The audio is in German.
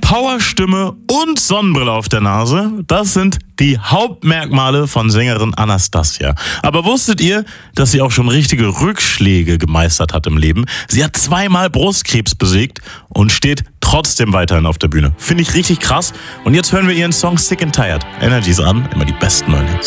Powerstimme und Sonnenbrille auf der Nase, das sind die Hauptmerkmale von Sängerin Anastacia. Aber wusstet ihr, dass sie auch schon richtige Rückschläge gemeistert hat im Leben? Sie hat 2-mal Brustkrebs besiegt und steht trotzdem weiterhin auf der Bühne. Finde ich richtig krass. Und jetzt hören wir ihren Song Sick and Tired. Energy ist an, immer die besten neuen Hits.